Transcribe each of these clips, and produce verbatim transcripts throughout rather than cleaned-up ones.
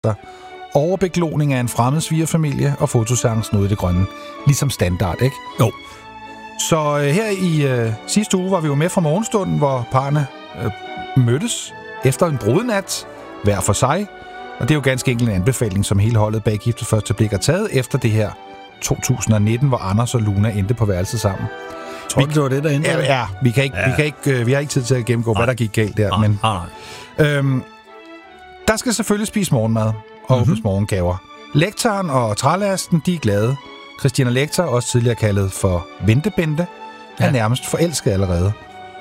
overbekloning af en fremmed svigerfamilie og fotoseancen ude i det grønne. Ligesom standard, ikke? Jo. Så øh, her i øh, sidste uge var vi jo med fra morgenstunden, hvor parrene øh, mødtes efter en brudnat hver for sig. Og det er jo ganske enkelt en anbefaling, som hele holdet bag Gift ved første blik har taget efter det her to tusind nitten, hvor Anders og Luna endte på værelset sammen. Tror du, det var det, der endte? Ja, ja, vi, kan ikke, ja. Vi, kan ikke, øh, vi har ikke tid til at gennemgå, nej. hvad der gik galt der. Nej, men, nej, nej. Øhm, der skal selvfølgelig spise morgenmad og åbnes mm-hmm. morgengaver. Lektoren og trælasten, de er glade. Christina Lektor, også tidligere kaldet for Ventebente, er ja. nærmest forelsket allerede.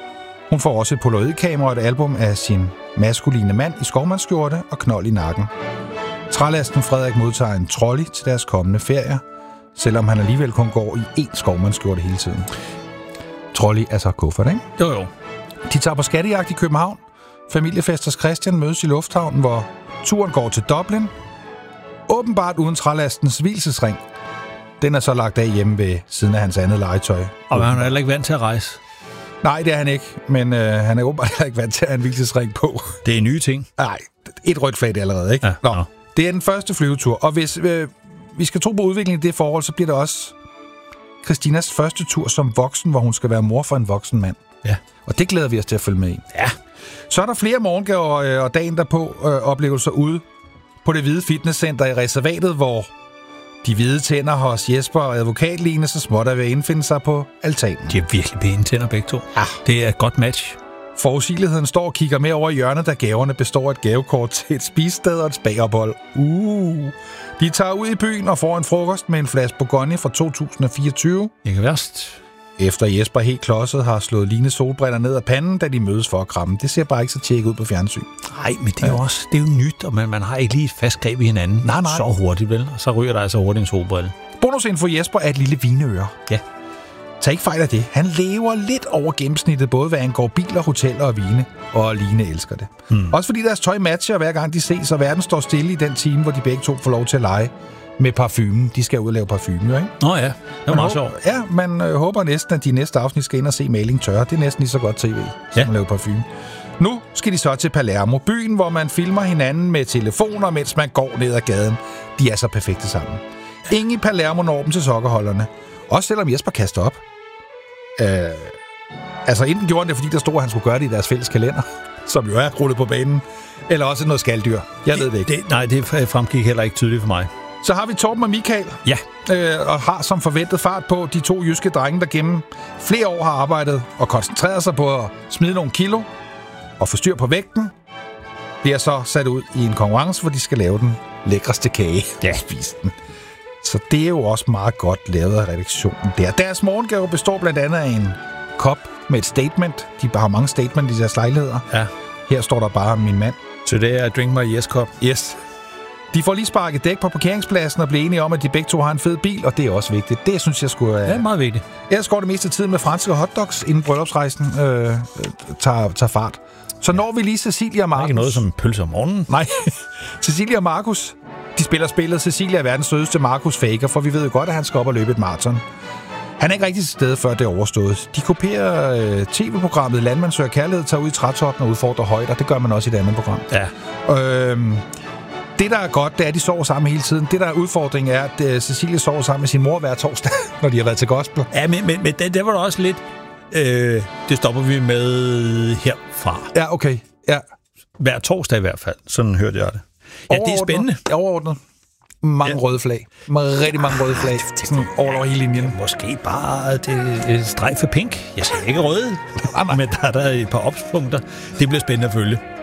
Hun får også et polaroidkamera og et album af sin maskuline mand i skovmandsskjorte og knold i nakken. Trælasten Frederik modtager en trolley til deres kommende ferier, selvom han alligevel kun går i én skovmandsskjorte hele tiden. Trolley er så kuffert, ikke? Jo, jo. De tager på skattejagt i København. Familiefesters Christian mødes i lufthavnen, hvor turen går til Dublin. Åbenbart uden trælastens hvilesesring. Den er så lagt af hjemme ved siden af hans andet legetøj. Og han er heller ikke vant til at rejse. Nej, det er han ikke, men øh, han er åbenbart heller ikke vant til at have en hvilesesring på. Det er nye ting. Nej, et rødt flag det allerede, ikke? Ja, Nå, ja. Det er den første flyvetur, og hvis øh, vi skal tro på udviklingen i det forhold, så bliver det også Christinas første tur som voksen, hvor hun skal være mor for en voksen mand. Ja. Og det glæder vi os til at følge med i. Ja. Så er der flere morgengaver øh, og dagen derpå øh, oplevelser ude på det hvide fitnesscenter i reservatet, hvor de hvide tænder hos Jesper og advokatline så småt er ved at indfinde sig på altanen. De er virkelig pæne tænder begge to. Ja. Det er et godt match. Forudsigeligheden står og kigger med over i hjørnet, da gaverne består af et gavekort til et spisested og et spagophold. Uh. De tager ud i byen og får en frokost med en flaske Bourgogne fra to tusind fireogtyve. Ikke værst. Efter Jesper helt klodset har slået Line solbriller ned af panden, da de mødes for at kramme. Det ser bare ikke så tjekket ud på fjernsyn. Nej, men det er jo også det er jo nyt, og man, man har ikke lige et fast greb i hinanden. Nej, nej. Så hurtigt, vel? Og så ryger der altså hurtigt en solbrille. Bonusinfo Jesper er et lille vineøre. Ja. Tag ikke fejl af det. Han lever lidt over gennemsnittet, både hvad angår biler, hoteller og vine. Og Line elsker det. Hmm. Også fordi deres tøj matcher hver gang de ses, og verden står stille i den time, hvor de begge to får lov til at lege med parfumen. De skal ud og lave parfume, jo, ikke? Nå ja, det var meget sjovt. Ja, man øh, håber næsten, at de næste afsnit skal ind og se maling tørre. Det er næsten lige så godt tv, som ja. at lave parfume. Nu skal de så til Palermo, byen, hvor man filmer hinanden med telefoner, mens man går ned ad gaden. De er så perfekte sammen. Ingen i Palermo når dem til sokkerholderne. Også selvom Jesper kaster op. Øh, altså, enten gjorde han det, fordi der stod, at han skulle gøre det i deres fælles kalender, som jo er rullet på banen, eller også noget skalddyr. Jeg det, ved det ikke. Det, nej, det fremgik heller ikke tydeligt for mig. Så har vi Torben og Michael, ja. øh, og har som forventet fart på de to jyske drenge, der gennem flere år har arbejdet og koncentreret sig på at smide nogle kilo og få styr på vægten, bliver så sat ud i en konkurrence, hvor de skal lave den lækreste kage. Ja. Spise den. Så det er jo også meget godt lavet af redaktionen der. Deres morgengave består blandt andet af en kop med et statement. De har mange statement i deres lejligheder. Ja. Her står der bare min mand. Today I drink my yes cup. Yes. De får lige sparket dæk på parkeringspladsen og bliver enige om, at de begge to har en fed bil, og det er også vigtigt. Det synes jeg skulle... Det er meget vigtigt. Jeg går det meste af tiden med franske hotdogs, inden bryllupsrejsen øh, tager, tager fart. Så når vi lige Cecilia og Markus... Ikke noget som en pølse om morgenen. Nej. Cecilia og Markus, de spiller spillet. Cecilia er verdens sødeste, Markus faker, for vi ved jo godt, at han skal op og løbe et maraton. Han er ikke rigtig til stede, før det er overstået. De kopierer øh, tv-programmet Landmand søger kærlighed, tager ud i trætoppen og udfordrer højder. Det gør man også i et andet program. Ja. Øhm, det, der er godt, det er, at de sover sammen hele tiden. Det, der er udfordringen, er, at uh, Cecilia sover sammen med sin mor hver torsdag, når de har været til gospel. Ja, men, men, men det, det var da også lidt... Øh, det stopper vi med herfra. Ja, okay. Ja. Hver torsdag i hvert fald. Sådan hørte jeg det. Ja, det er spændende. Overordnet. Mange ja. røde flag. Rigtig mange røde flag. Sådan over over hele linjen. Måske bare det, et streg for pink. Jeg siger ikke røde. Men der er der et par opspunkter. Det bliver spændende at følge.